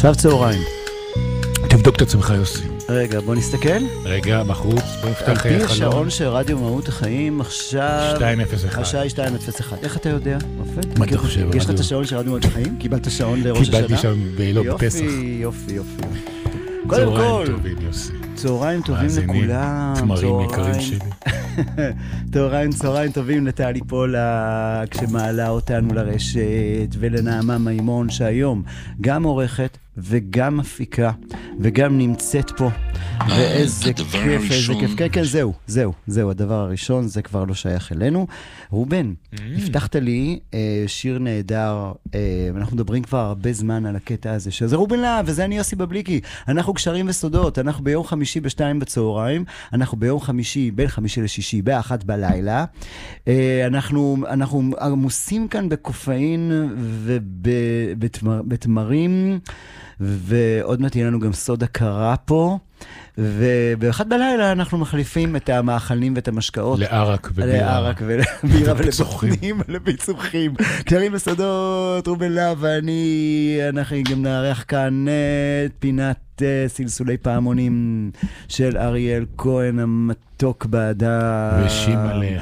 עכשיו צהריים. תבדוק את עצמך יוסי. רגע, בוא נסתכל. רגע, בחוץ, בוא נפתח על חלון. פי השעון של רדיו מהות החיים, עכשיו... 2:01. השעה היא 2:01. איך אתה יודע? אופן? מה אתה חושב? יש לך את השעון של רדיו מהות החיים? קיבלת שעון לראש השנה? קיבלתי שם בפסח. יופי. קודם כל, צהריים טובים יוסי. צהריים טובים לכולם. תמרים יקרים שלי. צהריים טובים לטלי פולה כשמעלה אותנו לרשת, ולנעמה מימון שהיום גם עורכת וגם מפיקה וגם נמצאת פה. ואיזה כיף, איזה כיף. כן, זהו, הדבר הראשון, זה כבר לא שייך אלינו. רובן, הבטחת לי שיר נהדר, ואנחנו מדברים כבר הרבה זמן על הקטע הזה, שזה רובן להב, וזה אני יוסי בבליקי. אנחנו קשרים וסודות, אנחנו ביום חמישי ב2 בצהריים, אנחנו ביום חמישי, בין חמישי לשישי, ב1 בלילה. אנחנו עמוסים כאן בקופאין ובתמרים, ועוד מעט יהיה לנו גם סודה קרה פה, ובאחד בלילה אנחנו מחליפים את המאכלים ואת המשקאות. לערק ובירה. לערק ובירה ולבוחנים, לפיצוחים. קשרים וסודות, רובן להב ואני, אנחנו גם נערך כאן את פינת סלסולי פעמונים של אריאל כהן המתוק באדם. ושימלה